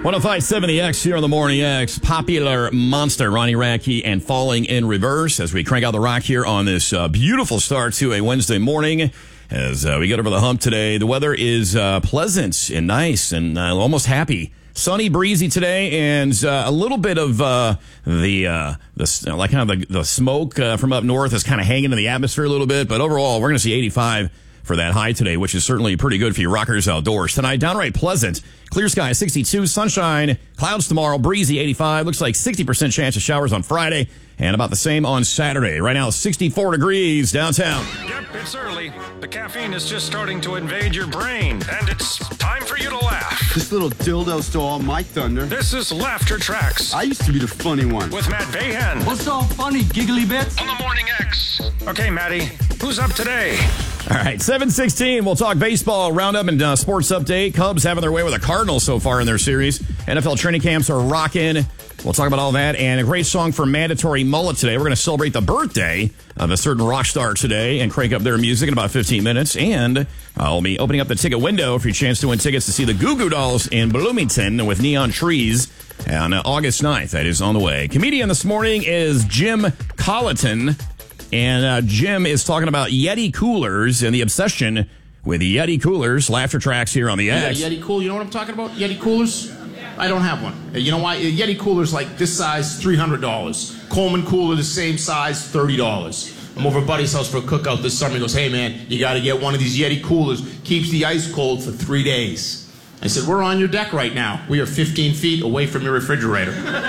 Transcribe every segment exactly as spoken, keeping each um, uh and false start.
one oh five point seven The X here on the Morning X. Popular Monster, Ronnie Radke, and Falling in Reverse as we crank out the rock here on this uh, beautiful start to a Wednesday morning. As uh, we get over the hump today, the weather is uh, pleasant and nice and uh, almost happy. Sunny, breezy today, and uh, a little bit of uh, the uh, the like kind of the, the smoke uh, from up north is kind of hanging in the atmosphere a little bit. But overall, we're going to see eighty-five for that high today, which is certainly pretty good for you rockers outdoors. Tonight, downright pleasant. Clear sky, sixty-two. Sunshine. Clouds tomorrow. Breezy, eighty-five. Looks like sixty percent chance of showers on Friday. And about the same on Saturday. Right now, sixty-four degrees downtown. Yep, it's early. The caffeine is just starting to invade your brain. And it's time for you to laugh. This little dildo stole all my thunder. This is Laughter Tracks. I used to be the funny one. With Matt Bayhan. What's so funny, giggly bits? On the Morning X. Okay, Matty, who's up today? All right, seven sixteen, we'll talk baseball, roundup, and uh, sports update. Cubs having their way with the Cardinals so far in their series. N F L training camps are rocking. We'll talk about all that and a great song for Mandatory Mullet today. We're going to celebrate the birthday of a certain rock star today and crank up their music in about fifteen minutes. And I'll be opening up the ticket window for your chance to win tickets to see the Goo Goo Dolls in Bloomington with Neon Trees on uh, August ninth. That is on the way. Comedian this morning is Jim Colleton. And uh, Jim is talking about Yeti coolers and the obsession with Yeti coolers. Laughter Tracks here on the X. Yeah, Yeti cool. You know what I'm talking about? Yeti coolers? I don't have one. You know why? A Yeti cooler's like this size, three hundred dollars. Coleman cooler, the same size, thirty dollars. I'm over at Buddy's house for a cookout this summer. He goes, hey, man, you got to get one of these Yeti coolers. Keeps the ice cold for three days. I said, we're on your deck right now. We are fifteen feet away from your refrigerator.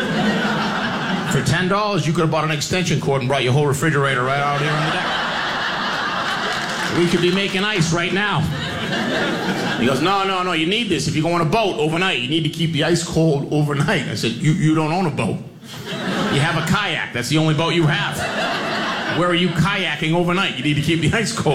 For ten dollars, you could have bought an extension cord and brought your whole refrigerator right out here on the deck. We could be making ice right now. He goes, no, no, no, you need this. If you go on a boat overnight, you need to keep the ice cold overnight. I said, you, you don't own a boat. You have a kayak. That's the only boat you have. Where are you kayaking overnight? You need to keep the ice cold.